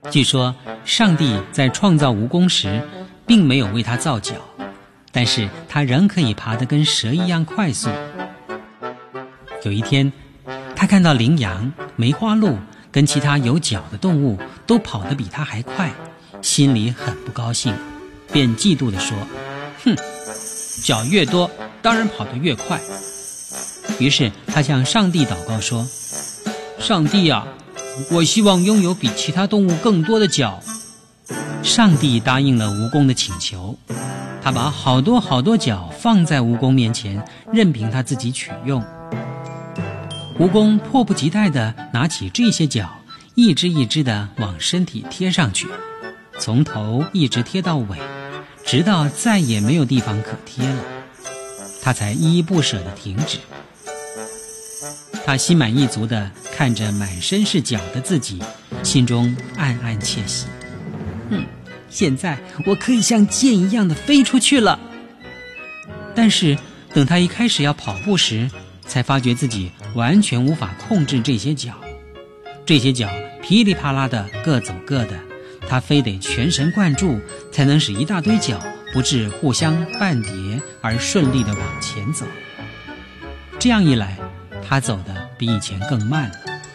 据说上帝在创造蜈蚣时并没有为它造脚，但是它仍可以爬得跟蛇一样快速。有一天，他看到羚羊、梅花鹿跟其他有脚的动物都跑得比他还快，心里很不高兴，便嫉妒地说：哼，脚越多当然跑得越快。于是他向上帝祷告说：上帝啊，我希望拥有比其他动物更多的脚。上帝答应了蜈蚣的请求，他把好多好多脚放在蜈蚣面前，任凭他自己取用。蜈蚣迫不及待地拿起这些脚，一只一只地往身体贴上去，从头一直贴到尾，直到再也没有地方可贴了，他才依依不舍地停止。他心满意足地看着满身是脚的自己，心中暗暗窃喜。现在我可以像箭一样的飞出去了。但是等他一开始要跑步时，才发觉自己完全无法控制这些脚。这些脚噼里啪啦的各走各的，他非得全神贯注，才能使一大堆脚不致互相绊跌而顺利地往前走。这样一来，他走得比以前更慢了。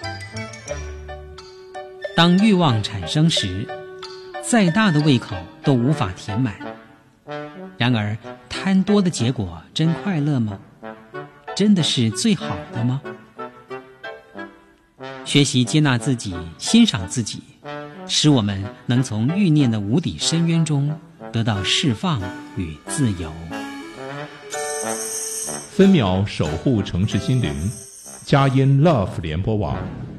当欲望产生时，再大的胃口都无法填满。然而，贪多的结果真快乐吗？真的是最好的吗？学习接纳自己，欣赏自己，使我们能从欲念的无底深渊中得到释放与自由。 分秒守护城市心灵，佳音 Love 联播网。